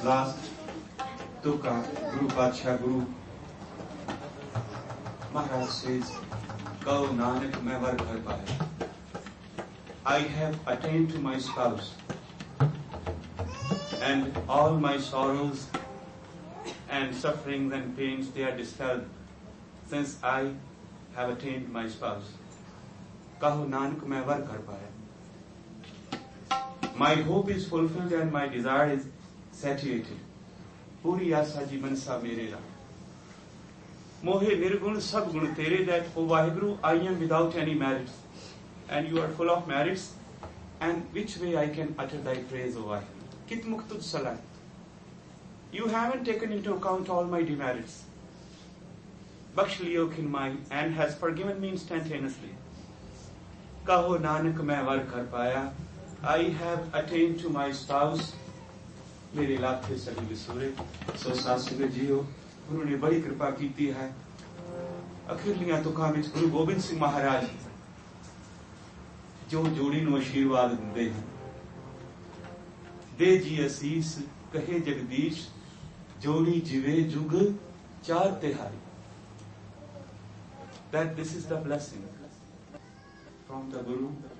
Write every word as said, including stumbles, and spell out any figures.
Last Tuka Guru Pacha Guru Maharaj says, Kaho Nanak main var ghar paaya. I have attained to my spouse, and all my sorrows and sufferings and pains, they are dispelled since I have attained my spouse. Kaho Nanak main var ghar paaya. My hope is fulfilled and my desire is satiated. Puri asa ji mansa mere ra. Mohe nirgun sab gun tere, that, O Vaheguru, I am without any merits, and you are full of merits, and which way I can utter thy praise, O Vaheguru? Kit muktud salat. You haven't taken into account all my demerits. Baksh liyo khinmai, and has forgiven me instantaneously. Kaho Nanak main var kar paya. I have attained to my spouse. मेरे लाखे सभी विसूरे. सो सासुगे जियो, गुरु ने बड़ी कृपा कीती है. अखिरलियां तुकां विच गुरु गोबिंद सिंह महाराज जो जोड़ी नूं आशीर्वाद दिंदे हैं. दे जी असीस कहे जगदीश, जोड़ी जिवे जुग चार तिहाई. That this is the blessing from the Guru.